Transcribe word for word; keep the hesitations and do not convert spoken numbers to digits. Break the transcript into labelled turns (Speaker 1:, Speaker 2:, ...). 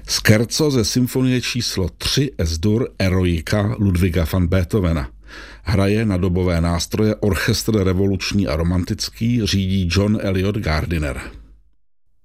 Speaker 1: Scherzo ze symfonie číslo tři Es-dur Eroica Ludwiga van Beethovena. Hraje na dobové nástroje orchestr revoluční a romantický, řídí John Eliot Gardiner.